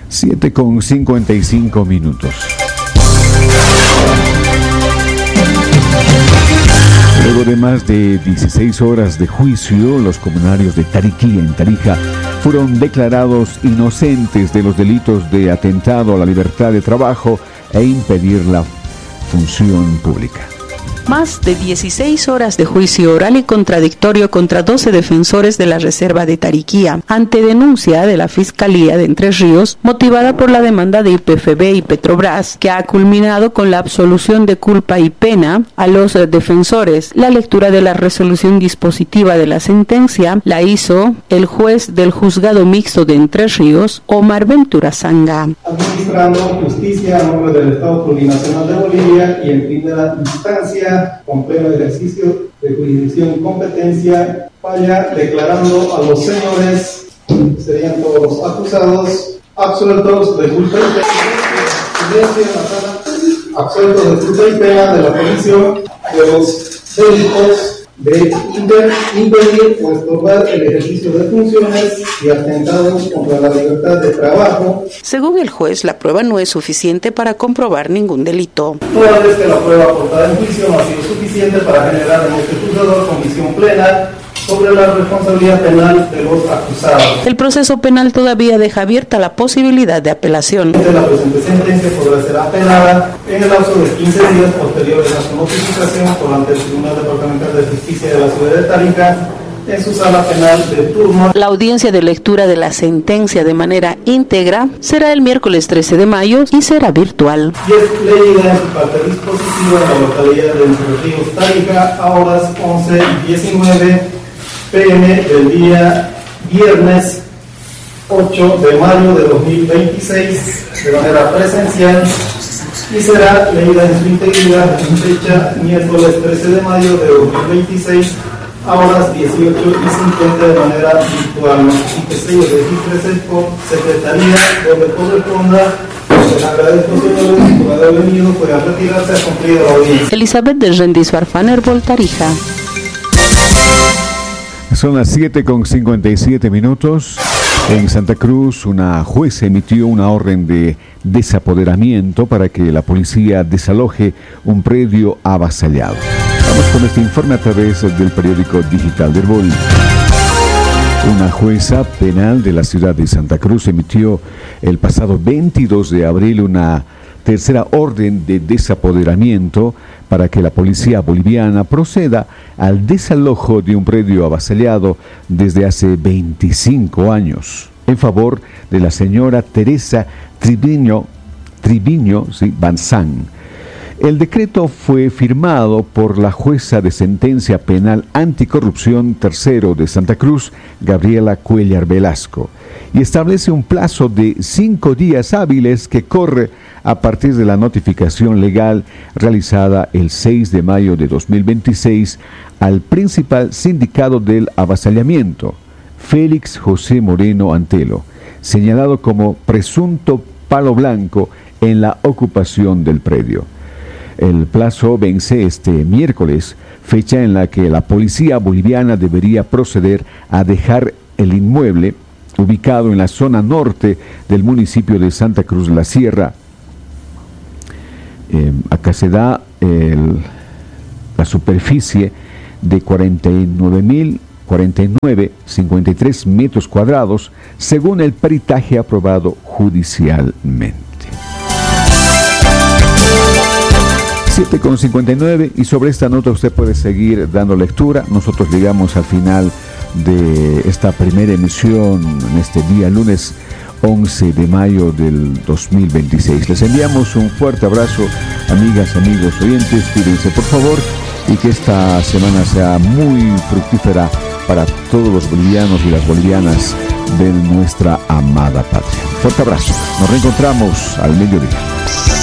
7:55. Luego de más de 16 horas de juicio, los comunarios de Tariquía, en Tarija, fueron declarados inocentes de los delitos de atentado a la libertad de trabajo e impedir la función pública. Más de 16 horas de juicio oral y contradictorio contra 12 defensores de la Reserva de Tariquía, ante denuncia de la Fiscalía de Entre Ríos, motivada por la demanda de YPFB y Petrobras, que ha culminado con la absolución de culpa y pena a los defensores. La lectura de la resolución dispositiva de la sentencia la hizo el juez del Juzgado Mixto de Entre Ríos, Omar Ventura Sanga. Administrando justicia a nombre del Estado Plurinacional de Bolivia y en primera instancia, con pleno ejercicio de jurisdicción y competencia, falla declarando a los señores, serían todos los acusados, absueltos de culpa y pena de la comisión de los delitos de impedir o estorbar el ejercicio de funciones y atentados contra la libertad de trabajo. Según el juez, la prueba no es suficiente para comprobar ningún delito. Toda vez que la prueba aportada en juicio no ha sido suficiente para generar en este juzgador convicción plena sobre la responsabilidad penal de los acusados. El proceso penal todavía deja abierta la posibilidad de apelación. La presente sentencia podrá ser apelada en el lapso de 15 días posteriores a su notificación por ante el Tribunal Departamental de Justicia de la Ciudad de Tarija en su sala penal de turno. La audiencia de lectura de la sentencia de manera íntegra será el miércoles 13 de mayo y será virtual. Y es leída en su parte dispositiva en la localidad de Entre Ríos, Tarija, a horas 11:19 p.m. del día viernes 8 de mayo de 2026 de manera presencial y será leída en su integridad en fecha miércoles 13 de mayo de 2026 a horas 18:50 de manera virtual, y que se registre por secretaría donde corresponda. Les agradezco, señores, por haber venido, pueden retirarse a cumplir la audiencia. Elizabeth de Rendis Farfaner, Tarija. Son las 7:57. En Santa Cruz, una jueza emitió una orden de desapoderamiento para que la policía desaloje un predio avasallado. Vamos con este informe a través del periódico digital del Bol. Una jueza penal de la ciudad de Santa Cruz emitió el pasado 22 de abril una tercera orden de desapoderamiento para que la policía boliviana proceda al desalojo de un predio avasallado desde hace 25 años en favor de la señora Teresa Triviño Banzán. El decreto fue firmado por la jueza de sentencia penal anticorrupción tercero de Santa Cruz, Gabriela Cuellar Velasco, y establece un plazo de 5 días hábiles que corre a partir de la notificación legal realizada el 6 de mayo de 2026 al principal sindicado del avasallamiento, Félix José Moreno Antelo, señalado como presunto palo blanco en la ocupación del predio. El plazo vence este miércoles, fecha en la que la policía boliviana debería proceder a dejar el inmueble ubicado en la zona norte del municipio de Santa Cruz de la Sierra. Acá se da la superficie de 49.053 metros cuadrados, según el peritaje aprobado judicialmente. 7:59, y sobre esta nota usted puede seguir dando lectura. Nosotros llegamos al final de esta primera emisión en este día lunes 11 de mayo del 2026. Les enviamos un fuerte abrazo, amigas, amigos, oyentes. Cuídense por favor y que esta semana sea muy fructífera para todos los bolivianos y las bolivianas de nuestra amada patria. Fuerte abrazo. Nos reencontramos al mediodía.